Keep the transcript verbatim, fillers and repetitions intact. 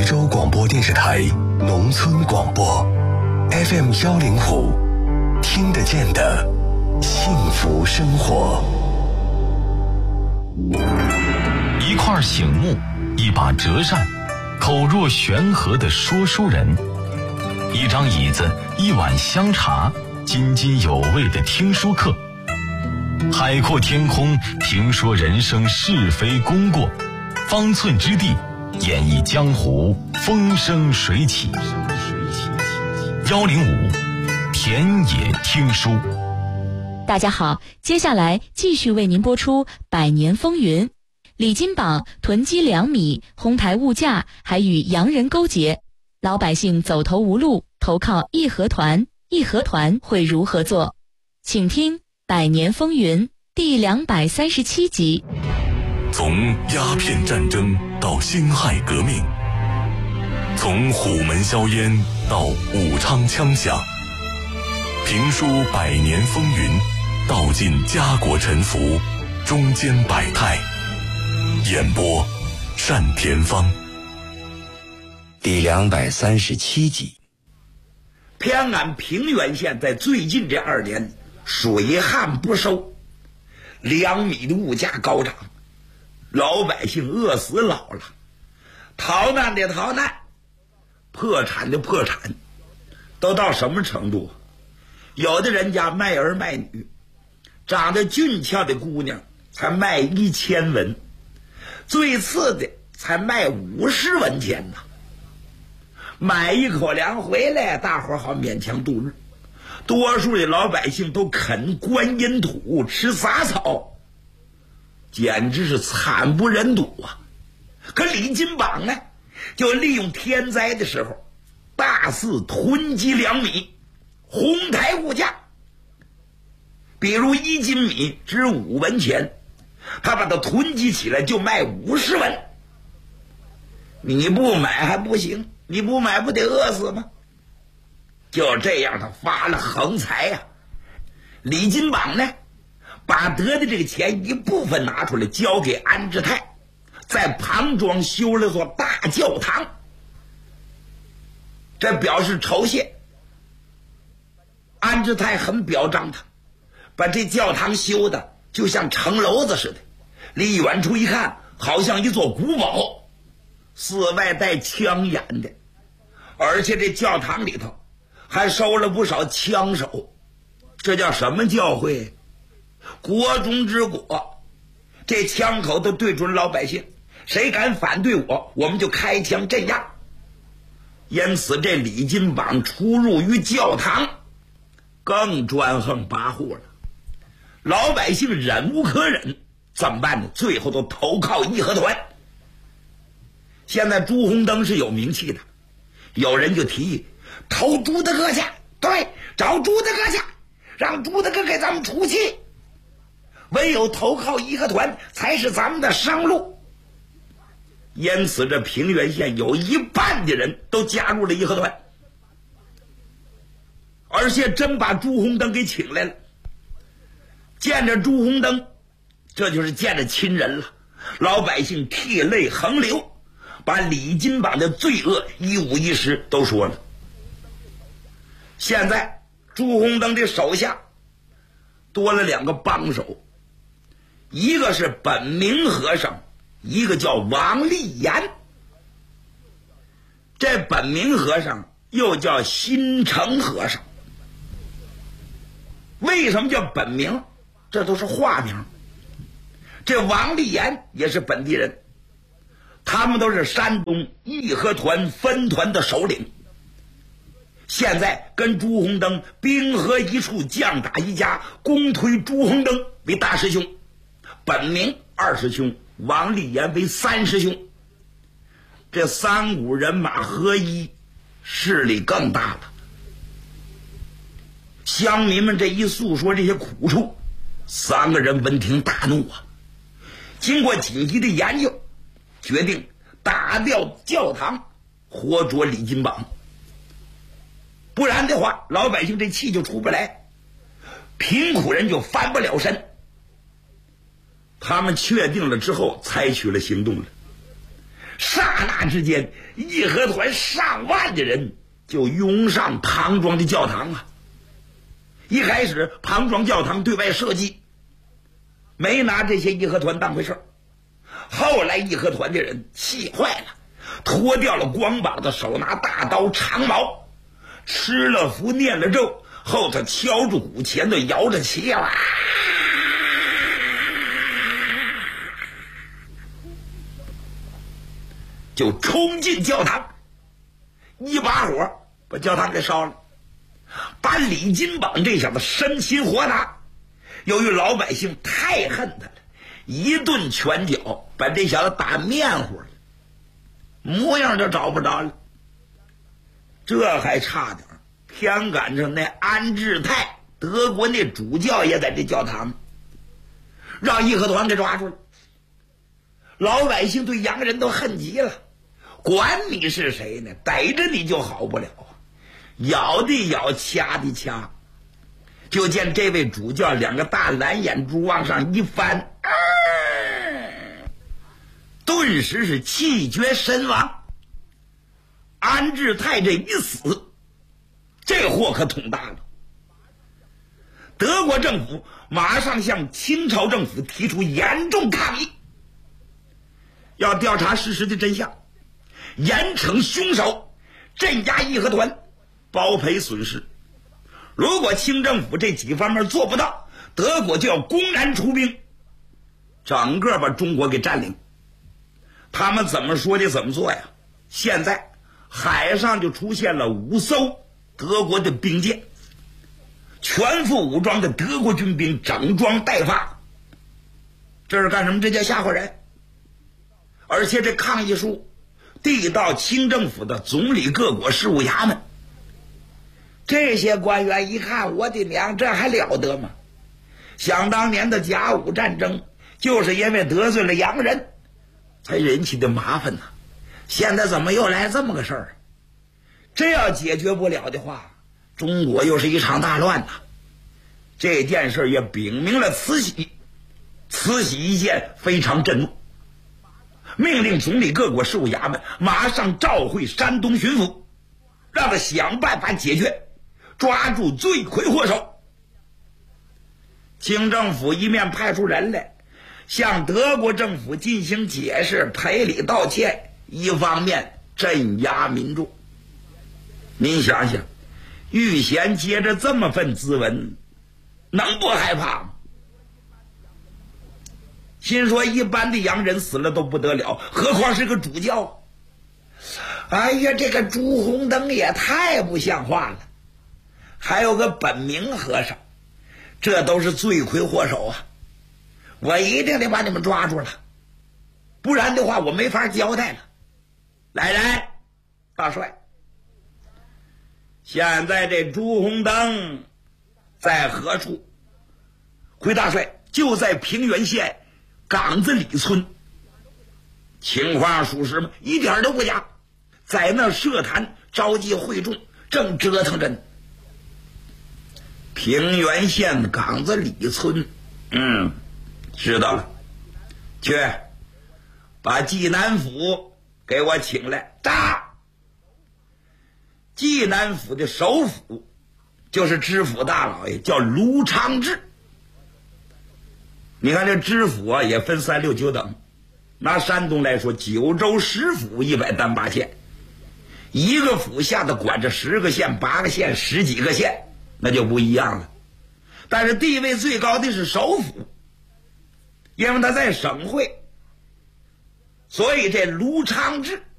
州广播电视台农村广播 F M 幺零五，听得见的幸福生活。 一块醒木，一把折扇，口若悬河的说书人，一张椅子，一碗香茶，津津有味的听书课。海阔天空，评说人生是非功过，方寸之地，演绎江湖风生水起。幺零五田野听书。 大家好，接下来继续为您播出《百年风云》。李金榜囤积粮米，哄抬物价，还与洋人勾结，老百姓走投无路，投靠义和团。义和团会如何做？请听《百年风云》第两百三十七集。 从鸦片战争到辛亥革命，从虎门销烟到武昌枪响，评书百年风云，道尽家国沉浮，中间百态。演播单田芳。 第两百三十七集。 偏安平原县在最近这二年水旱不收，粮米的物价高涨，老百姓饿死老了，逃难的逃难，破产的破产，都到什么程度？有的人家卖儿卖女，长得俊俏的姑娘才卖一千文，最次的才卖五十文钱呢。买一口粮回来，大伙好勉强度日。多数的老百姓都啃观音土，吃杂草，简直是惨不忍睹啊！可李金榜呢，就利用天灾的时候，大肆囤积粮米，哄抬物价。比如一斤米值五文钱，他把它囤积起来就卖五十文。你不买还不行，你不买不得饿死吗？就这样他发了横财呀、啊。李金榜呢，把得的这个钱一部分拿出来交给安之泰，在庞庄修了座大教堂，这表示酬谢。安之泰很表彰他，把这教堂修的就像城楼子似的，离远处一看好像一座古堡，四外带枪眼的，而且这教堂里头还收了不少枪手。这叫什么教会？国中之国，这枪口都对准老百姓，谁敢反对我，我们就开枪镇压。因此这李金榜出入于教堂更专横跋扈了，老百姓忍无可忍，怎么办呢？最后都投靠义和团。现在朱红灯是有名气的，有人就提议投朱大哥去，对，找朱大哥去，让朱大哥给咱们出气，唯有投靠义和团才是咱们的生路。因此这平原县有一半的人都加入了义和团，而且真把朱红灯给请来了。见着朱红灯，这就是见着亲人了，老百姓涕泪横流，把李金榜的罪恶一五一十都说了。现在朱红灯的手下多了两个帮手，一个是本明和尚，一个叫王立言。这本明和尚又叫新城和尚。为什么叫本明？这都是化名。这王立言也是本地人，他们都是山东义和团分团的首领，现在跟朱红灯兵合一处，将打一家，公推朱红灯为大师兄，本明二师兄，王立言为三师兄。这三股人马合一，势力更大了。乡民们这一诉说这些苦处，三个人闻听大怒啊！经过紧急的研究，决定打掉教堂，活捉李金榜。不然的话，老百姓这气就出不来，贫苦人就翻不了身。他们确定了之后，采取了行动了。 刹那之间，义和团上万的人就涌上庞庄的教堂啊！一开始，庞庄教堂对外设计，没拿这些义和团当回事。后来，义和团的人气坏了，脱掉了光膀子，手拿大刀长矛，吃了符，念了咒，后头敲着鼓，前头摇着旗啊，就冲进教堂，一把火把教堂给烧了。把李金榜这小子生擒活拿，由于老百姓太恨他了，一顿拳脚把这小子打面糊了，模样就找不着了。这还差点，偏赶上那安志泰，德国那主教也在这教堂，让义和团给抓住了。老百姓对洋人都恨极了，管你是谁呢，逮着你就好不了，咬的咬，掐的掐。就见这位主教两个大蓝眼珠往上一翻，啊、顿时是气绝身亡。安志泰这一死，这祸可捅大了。德国政府马上向清朝政府提出严重抗议，要调查事实的真相，严惩凶手，镇压义和团，包赔损失。如果清政府这几方面做不到，德国就要公然出兵，整个把中国给占领。他们怎么说就怎么做呀。现在海上就出现了五艘德国的兵舰，全副武装的德国军兵整装待发。这是干什么？这叫吓唬人。而且这抗议书递到清政府的总理各国事务衙门，这些官员一看，我的娘，这还了得吗？想当年的甲午战争就是因为得罪了洋人才引起的麻烦呢、啊，现在怎么又来这么个事儿？这要解决不了的话，中国又是一场大乱呐、啊！这件事也禀明了慈禧，慈禧一见非常震怒，命令总理各国事务衙门马上召会山东巡抚，让他想办法解决，抓住罪魁祸首。清政府一面派出人来向德国政府进行解释赔礼道歉，一方面镇压民众。您想想，玉贤接着这么份咨文，能不害怕吗？心说一般的洋人死了都不得了，何况是个主教。哎呀，这个朱红灯也太不像话了，还有个本明和尚，这都是罪魁祸首啊！我一定得把你们抓住了，不然的话我没法交代了。来人，大帅，现在这朱红灯在何处？回大帅，就在平原县岗子里村。情况属实吗？一点都不假，在那社坛召集会众，正折腾着呢。平原县岗子里村，嗯，知道了。去，把济南府给我请来。扎！济南府的首府就是知府大老爷，叫卢昌志。你看这知府啊，也分三六九等。拿山东来说，九州十府一百单八县，一个府下的管着十个县、八个县、十几个县，那就不一样了。但是地位最高的是首府，因为他在省会，所以这卢昌志